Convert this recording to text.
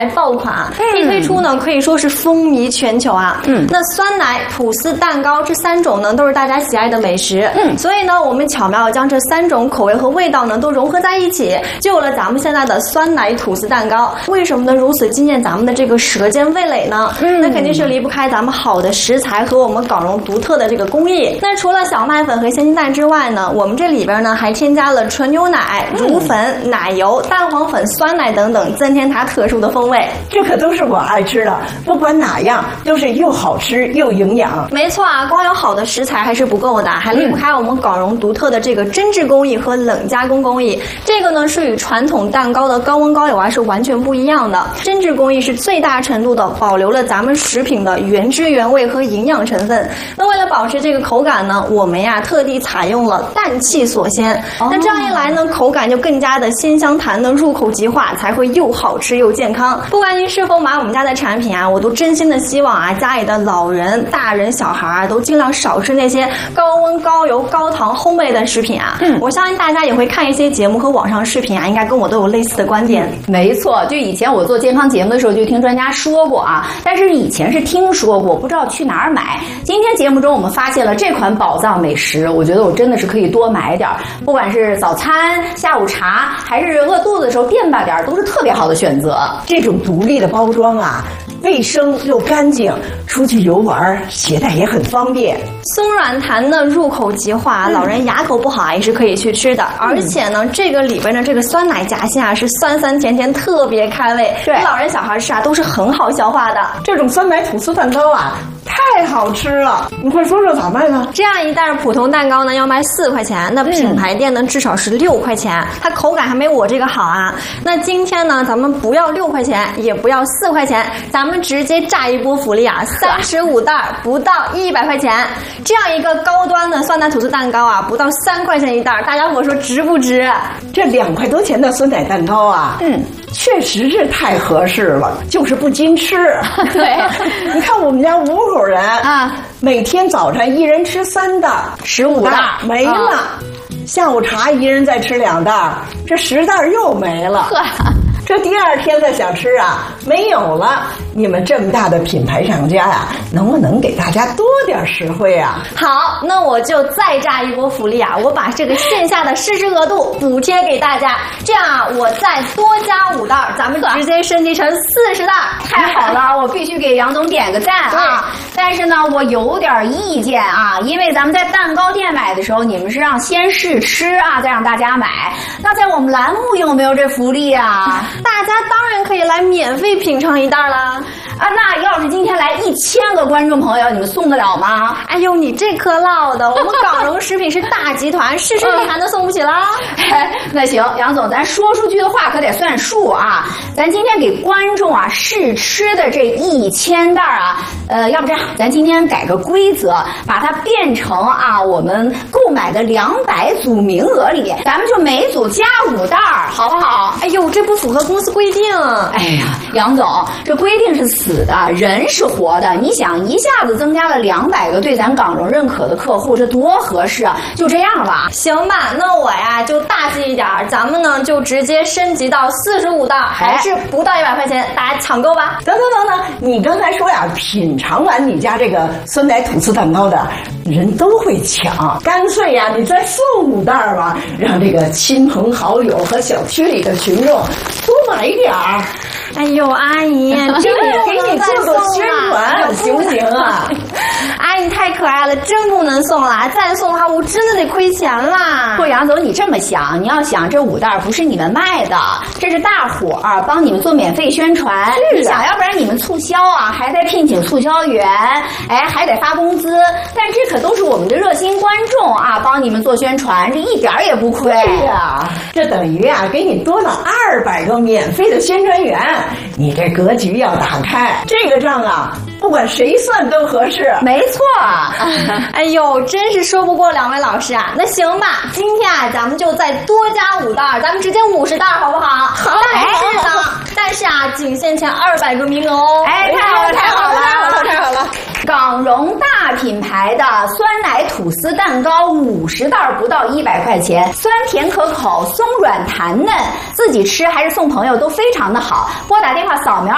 爆款，一推出呢可以说是风靡全球啊。那酸奶、吐司、蛋糕这3种呢都是大家喜爱的美食。所以呢我们巧妙将这3种口味和味道呢都融合在一起，就有了咱们现在的酸奶吐司蛋糕。为什么呢如此惊艳咱们的这个舌尖味蕾呢？那肯定是离不开咱们好的食材和我们港容独特的这个工艺。那除了小麦粉和鲜鸡蛋之外呢，我们这里边呢还添加了纯牛奶、乳粉、奶油、蛋黄粉、酸奶等等，增添它特殊的风味。 这可都是我爱吃的，不管哪样都是又好吃又营养。 没错啊，光有好的食材还是不够的，还离不开我们港容独特的这个针制工艺和冷加工工艺。这个呢是与传统蛋糕的高温高油啊是完全不一样的。针制工艺是最大程度的保留了咱们食品的原汁原味和营养成分。那为了保持这个口感呢，我们呀特地采用了氮气锁鲜。那这样一来呢，口感就更加的鲜香弹的入口即化，才会又好吃又健康。不管您是否买我们家的产品啊，我都真心的希望啊，家里的老人、大人、小孩啊，都尽量少吃那些高温、高油、高糖烘焙的食品啊。我相信大家也会看一些节目和网上视频啊，应该跟我都有类似的观点。 没错，就以前我做健康节目的时候，就听专家说过啊，但是以前是听说过，不知道去哪儿买。今天节目中我们发现了这款宝藏美食，我觉得我真的是可以多买点，不管是早餐、下午茶，还是饿肚子的时候垫吧点，都是特别好的选择。 这种独立的包装啊，卫生又干净，出去游玩携带也很方便。 松软弹的入口即化，老人牙口不好啊也是可以去吃的。而且呢，这个里边的这个酸奶夹心啊是酸酸甜甜，特别开胃，对老人小孩吃啊都是很好消化的。 这种酸奶吐司蛋糕啊太好吃了，你快说说咋卖呢？ 这样一袋普通蛋糕呢要卖4块钱，那品牌店呢至少是6块钱，它口感还没我这个好啊。那今天呢咱们不要6块钱，也不要4块钱，咱们直接炸一波福利啊，35袋不到100块钱。这样一个高端的酸奶吐司蛋糕啊，不到3块钱一袋，大家伙说值不值？ 这2块多钱的酸奶蛋糕啊，确实是太合适了，就是不禁吃。 对， 你看我们家5口人啊，每天早晨一人吃3袋，15袋没了。下午茶一人再吃2袋，这10袋又没了。这第2天再想吃啊，没有了。你们这么大的品牌厂家呀，能不能给大家多点实惠啊？ 好，那我就再炸一波福利啊！我把这个线下的试吃额度补贴给大家，这样啊，我再多加5袋，咱们直接升级成40袋。 太好了，我必须给杨总点个赞啊！但是呢，我有点意见啊，因为咱们在蛋糕店买的时候，你们是让先试吃啊，再让大家买。那在我们栏目有没有这福利啊？ 大家当然可以来免费品尝1袋啦！ 啊，那要是今天来1000个观众朋友，你们送得了吗？ 哎呦，你这颗唠的，我们港容食品是大集团，试吃你还能送不起啦？ 那行，杨总，咱说出去的话可得算数啊！咱今天给观众啊试吃的这1000袋啊，要不这样，咱今天改个规则，把它变成啊我们购买的200组名额里，咱们就每组加5袋，好不好？ 哎呦，这不符合公司规定。 哎呀，杨总，这规定是死的，人是活的。你想一下子增加了200个对咱港容认可的客户，这多合适啊！就这样吧。 行吧，那我呀就大气一点，咱们呢就直接升级到45袋，还是不到100块钱，大家抢购吧。 等，你刚才说呀，品尝完你家这个酸奶吐司蛋糕的人都会抢，干脆呀你再送5袋吧，让这个亲朋好友和小区里的群众多买一点儿。 哎呦，阿姨， 这给你做做宣传，行不行啊？ 阿姨太可爱了，真不能送了，再送的话我真的得亏钱啦。 不，杨总，你这么想，你要想这5袋不是你们卖的，这是大伙儿帮你们做免费宣传。你想，要不然你们促销啊，还得聘请促销员，哎，还得发工资，但这可都是我们的热心观众啊，帮你们做宣传，这一点也不亏。 对呀，这等于啊给你多了200个免费的宣传员。你这格局要打开，这个账啊，不管谁算都合适。 没错。 哎呦，真是说不过2位老师啊。那行吧，今天啊，咱们就再多加5袋，咱们直接50袋，好不好？好。但是啊，仅限前200个名额哦。 哎，太好了！港容大品牌的酸奶吐司蛋糕50袋不到100块钱，酸甜可口，松软弹嫩，自己吃还是送朋友都非常的好。拨打电话扫描